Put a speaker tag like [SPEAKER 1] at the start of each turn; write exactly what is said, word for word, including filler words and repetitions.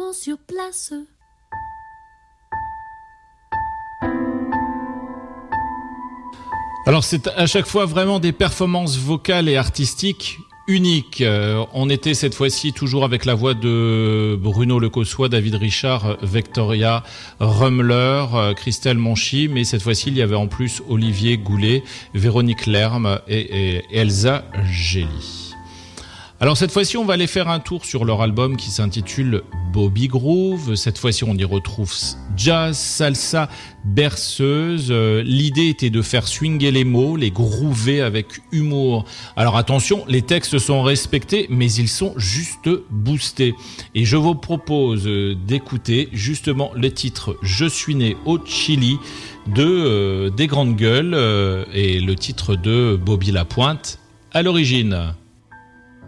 [SPEAKER 1] trop sur place.
[SPEAKER 2] Alors c'est à chaque fois vraiment des performances vocales et artistiques uniques. Euh, on était cette fois-ci toujours avec la voix de Bruno Lecossois, David Richard, Victoria Rummler, euh, Christelle Monchy, mais cette fois-ci il y avait en plus Olivier Goulet, Véronique Lerme et, et, et Elsa Gély. Alors cette fois-ci, on va aller faire un tour sur leur album qui s'intitule Bobby Groove. Cette fois-ci, on y retrouve jazz, salsa, berceuse. Euh, l'idée était de faire swinger les mots, les groover avec humour. Alors attention, les textes sont respectés, mais ils sont juste boostés. Et je vous propose d'écouter justement le titre « Je suis né au Chili » de euh, Des Grandes Gueules euh, et le titre de Bobby Lapointe à l'origine.